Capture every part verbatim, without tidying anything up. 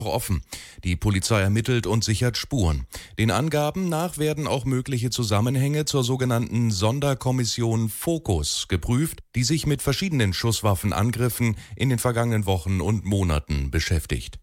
offen. Die Polizei ermittelt und sichert Spuren. Den Angaben nach werden auch mögliche Zusammenhänge zur sogenannten Sonderkommission Fokus geprüft, die sich mit verschiedenen Schusswaffenangriffen in den vergangenen Wochen und Monaten beschäftigt.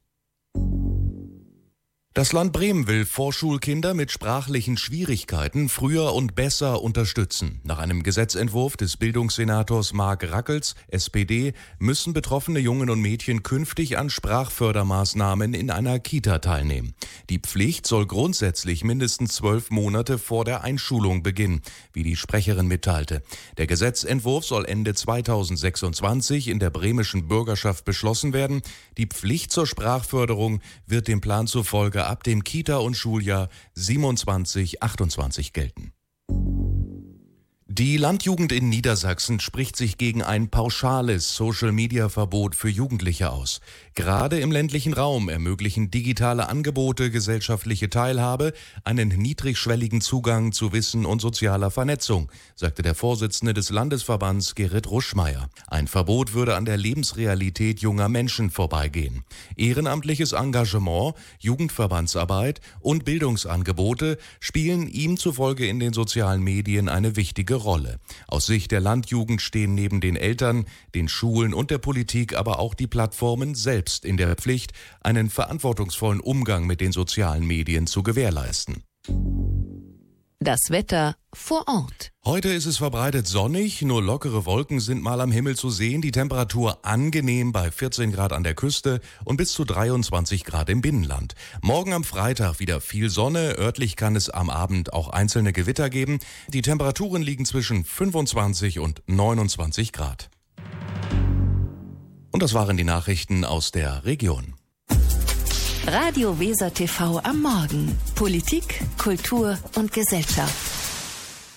Das Land Bremen will Vorschulkinder mit sprachlichen Schwierigkeiten früher und besser unterstützen. Nach einem Gesetzentwurf des Bildungssenators Marc Rackels, S P D, müssen betroffene Jungen und Mädchen künftig an Sprachfördermaßnahmen in einer Kita teilnehmen. Die Pflicht soll grundsätzlich mindestens zwölf Monate vor der Einschulung beginnen, wie die Sprecherin mitteilte. Der Gesetzentwurf soll Ende zweitausendsechsundzwanzig in der bremischen Bürgerschaft beschlossen werden. Die Pflicht zur Sprachförderung wird dem Plan zufolge ab dem Kita- und Schuljahr siebenundzwanzig achtundzwanzig gelten. Die Landjugend in Niedersachsen spricht sich gegen ein pauschales Social-Media-Verbot für Jugendliche aus. Gerade im ländlichen Raum ermöglichen digitale Angebote gesellschaftliche Teilhabe, einen niedrigschwelligen Zugang zu Wissen und sozialer Vernetzung, sagte der Vorsitzende des Landesverbands Gerrit Ruschmeier. Ein Verbot würde an der Lebensrealität junger Menschen vorbeigehen. Ehrenamtliches Engagement, Jugendverbandsarbeit und Bildungsangebote spielen ihm zufolge in den sozialen Medien eine wichtige Rolle. Rolle. Aus Sicht der Landjugend stehen neben den Eltern, den Schulen und der Politik aber auch die Plattformen selbst in der Pflicht, einen verantwortungsvollen Umgang mit den sozialen Medien zu gewährleisten. Das Wetter vor Ort. Heute ist es verbreitet sonnig, nur lockere Wolken sind mal am Himmel zu sehen. Die Temperatur angenehm bei vierzehn Grad an der Küste und bis zu dreiundzwanzig Grad im Binnenland. Morgen am Freitag wieder viel Sonne, örtlich kann es am Abend auch einzelne Gewitter geben. Die Temperaturen liegen zwischen fünfundzwanzig und neunundzwanzig Grad. Und das waren die Nachrichten aus der Region. Radio Weser T V am Morgen. Politik, Kultur und Gesellschaft.